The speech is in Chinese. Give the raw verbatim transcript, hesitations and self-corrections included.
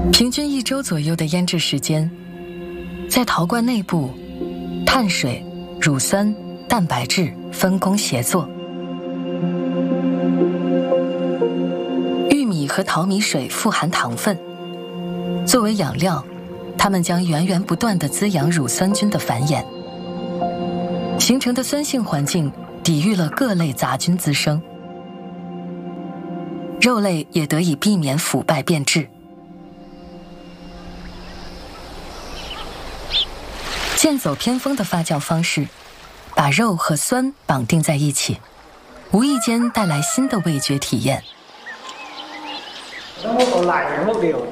平均一周左右的腌制时间，在陶罐内部，碳水、乳酸、蛋白质分工协作。玉米和淘米水富含糖分，作为养料，它们将源源不断地滋养乳酸菌的繁衍，形成的酸性环境抵御了各类杂菌滋生，肉类也得以避免腐败变质。剑走偏锋的发酵方式，把肉和酸绑定在一起，无意间带来新的味觉体验。